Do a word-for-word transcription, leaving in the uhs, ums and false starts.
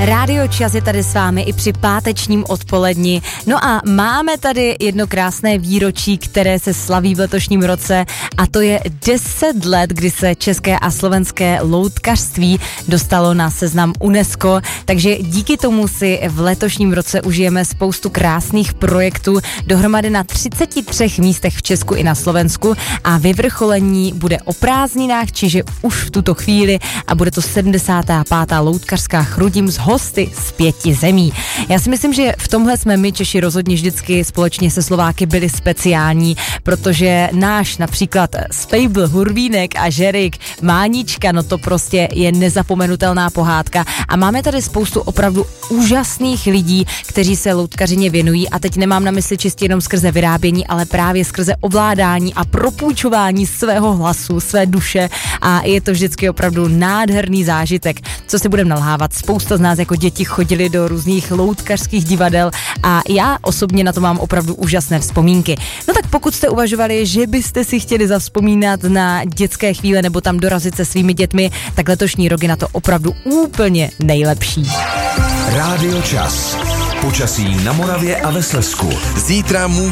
Rádio Čas je tady s vámi i při pátečním odpoledni. No a máme tady jedno krásné výročí, které se slaví v letošním roce, a to je deset let, kdy se české a slovenské loutkařství dostalo na seznam UNESCO, takže díky tomu si v letošním roce užijeme spoustu krásných projektů dohromady na třiceti třech místech v Česku i na Slovensku, a vyvrcholení bude o prázdninách, čiže už v tuto chvíli, a bude to sedmdesátá pátá loutkařská Chrudim s hosty z pěti zemí. Já si myslím, že v tomhle jsme my Češi rozhodně vždycky společně se Slováky byli speciální, protože náš například Spejbl, Hurvínek a Žerik, Mánička, no to prostě je nezapomenutelná pohádka, a máme tady spoustu opravdu úžasných lidí, kteří se loutkařině věnují, a teď nemám na mysli čistě jenom skrze vyrábění, ale právě skrze ovládání a propůjčování svého hlasu, své duše, a je to vždycky opravdu nádherný zážitek. Co si budeme nalhávat, spousta z nás jako děti chodili do různých loutkařských divadel a já osobně na to mám opravdu úžasné vzpomínky. No tak pokud jste uvažovali, že byste si chtěli zavzpomínat na dětské chvíle nebo tam dorazit se svými dětmi, tak letošní rok je na to opravdu úplně nejlepší. Rádio Čas. Počasí na Moravě a ve Slezsku. Zítra může